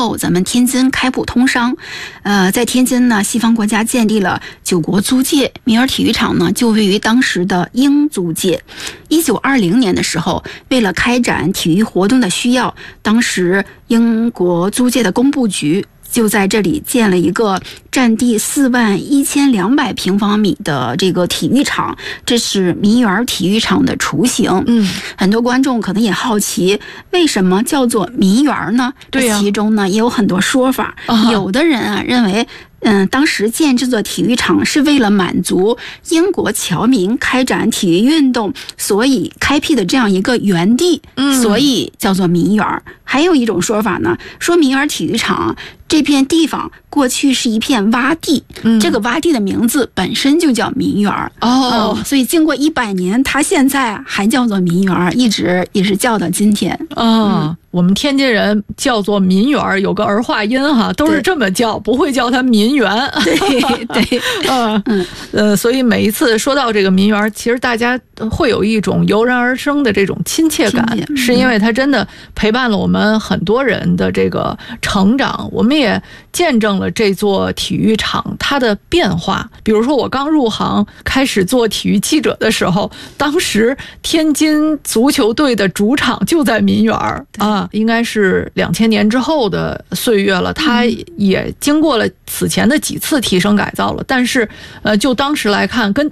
后，咱们天津开埠通商，在天津呢，西方国家建立了9国租界，民园体育场呢就位于当时的英租界。1920年的时候，为了开展体育活动的需要，当时英国租界的工部局就在这里建了一个占地41200平方米的这个体育场，这是民园体育场的雏形。很多观众可能也好奇，为什么叫做民园呢？ 对呀， 其中呢也有很多说法。有的人啊认为，当时建制的体育场是为了满足英国侨民开展体育运动，所以开辟的这样一个园地，所以叫做民园。还有一种说法呢，说民园体育场这片地方过去是一片洼地，这个洼地的名字本身就叫民园。所以经过100年，它现在还叫做民园，一直也是叫到今天。 我们天津人叫做民园，有个儿化音哈，都是这么叫，不会叫它民园。 对， 所以每一次说到这个民园，其实大家会有一种油然而生的这种亲切感，是因为它真的陪伴了我们很多人的这个成长，我们也见证了这座体育场它的变化。比如说我刚入行开始做体育记者的时候，当时天津足球队的主场就在民园应该是2000年之后的岁月了，它也经过了此前的几次提升改造了，但是就当时来看，跟